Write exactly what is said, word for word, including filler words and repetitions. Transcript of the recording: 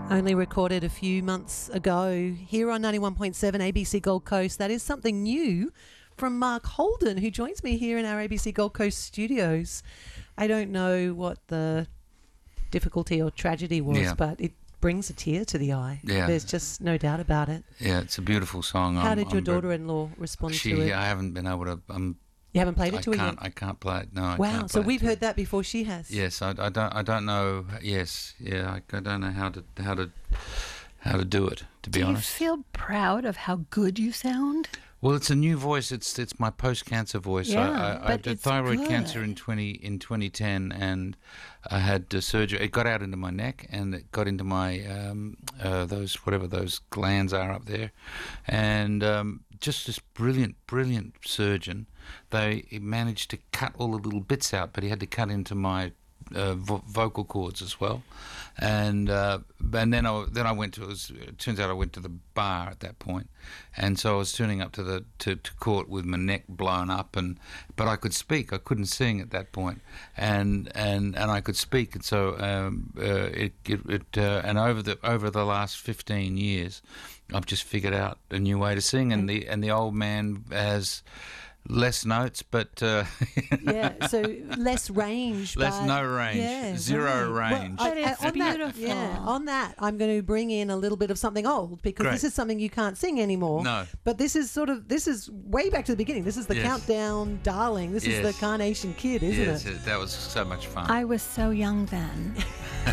only recorded a few months ago here on ninety-one point seven A B C Gold Coast. That is something new from Mark Holden, who joins me here in our A B C Gold Coast studios. I don't know what the difficulty or tragedy was, Yeah. but it brings a tear to the eye. Yeah. There's just no doubt about it. Yeah, it's a beautiful song. How I'm- did your I'm very- daughter-in-law respond She, to it? I haven't been able to. Um, You haven't played it I to her can't. yet? I can't play it. No. I Wow, can't so play it we've to her. heard that before she has. Yes, I, I don't. I don't know. Yes, yeah. I, I don't know how to how to how to do it. To be Do honest. you feel proud of how good you sound? Well, it's a new voice. It's it's my post-cancer voice. Yeah, I, I, I but did it's thyroid good. cancer in twenty in twenty ten, and I had uh, surgery. It got out into my neck, and it got into my um, uh, those whatever those glands are up there, and um, just this brilliant, brilliant surgeon. They he managed to cut all the little bits out, but he had to cut into my uh, vo- vocal cords as well, and uh, and then I then I went to it, was, it turns out I went to the bar at that point, and so I was turning up to the to, to court with my neck blown up, and but I could speak, I couldn't sing at that point, and and, and I could speak, and so um, uh, it it, it uh, and over the over the last fifteen years, I've just figured out a new way to sing, and the and the old man has less notes, but uh, Yeah, so less range. Less but no range. yeah, Zero right. range. Well, But I- I- it's on that- beautiful. yeah, on that, I'm going to bring in a little bit of something old because Great. this is something you can't sing anymore. No. But this is sort of, this is way back to the beginning. This is the Yes. Countdown Darling. This is Yes. the Carnation Kid, isn't yes, it? that was so much fun. I was so young then.